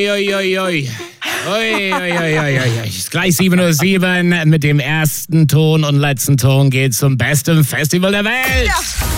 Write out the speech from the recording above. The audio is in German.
Ui. Ist gleich 7:07 Uhr. Mit dem ersten Ton und letzten Ton geht's zum besten Festival der Welt. Ja.